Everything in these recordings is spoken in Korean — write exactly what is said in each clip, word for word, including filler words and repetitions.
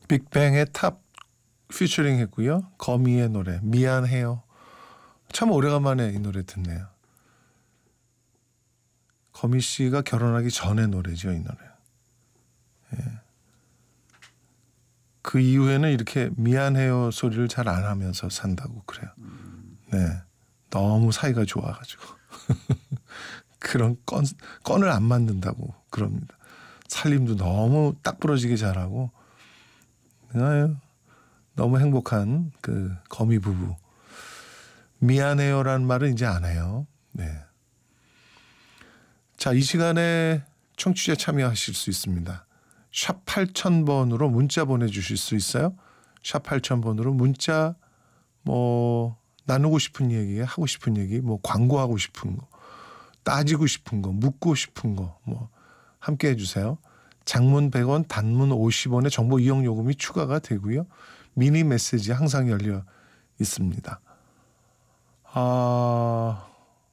빅뱅의 탑 피처링 했고요. 거미의 노래 미안해요. 참 오래간만에 이 노래 듣네요. 거미 씨가 결혼하기 전의 노래죠, 이 노래. 예. 그 이후에는 이렇게 미안해요 소리를 잘 안 하면서 산다고 그래요. 네, 너무 사이가 좋아가지고 그런 건 건을 안 만든다고 그럽니다. 살림도 너무 딱 부러지게 잘하고 아유, 너무 행복한 그 거미 부부. 미안해요라는 말은 이제 안 해요. 네. 자, 이 시간에 청취자 참여하실 수 있습니다. 샵 팔천 번으로 문자 보내주실 수 있어요. 샵 팔천 번으로 문자 뭐 나누고 싶은 얘기, 하고 싶은 얘기, 뭐 광고하고 싶은 거, 따지고 싶은 거, 묻고 싶은 거 뭐 함께 해주세요. 장문 백 원, 단문 오십 원의 정보 이용 요금이 추가가 되고요. 미니 메시지 항상 열려 있습니다. 아,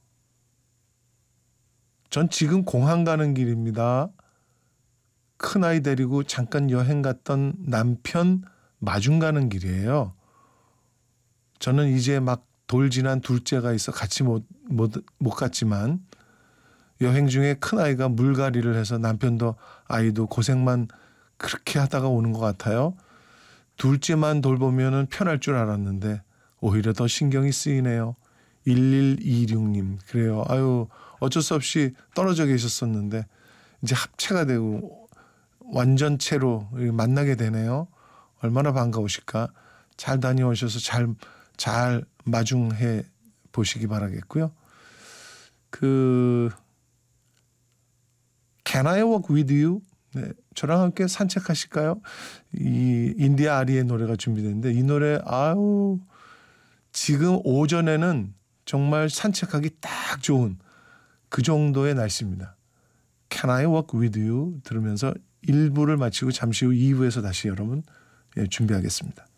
전 지금 공항 가는 길입니다. 큰아이 데리고 잠깐 여행 갔던 남편 마중 가는 길이에요. 저는 이제 막 돌 지난 둘째가 있어 같이 못, 못, 못 갔지만 여행 중에 큰아이가 물갈이를 해서 남편도 아이도 고생만 그렇게 하다가 오는 것 같아요. 둘째만 돌보면 편할 줄 알았는데 오히려 더 신경이 쓰이네요. 일일이육 님 그래요. 아유 어쩔 수 없이 떨어져 계셨었는데 이제 합체가 되고 완전체로 만나게 되네요. 얼마나 반가우실까. 잘 다녀오셔서 잘, 잘 마중해 보시기 바라겠고요. 그 Can I walk with you? 네, 저랑 함께 산책하실까요? 이 인디아 아리의 노래가 준비됐는데 이 노래 아우 지금 오전에는 정말 산책하기 딱 좋은 그 정도의 날씨입니다. Can I walk with you? 들으면서 일 부를 마치고 잠시 후 이 부에서 다시 여러분 예, 준비하겠습니다.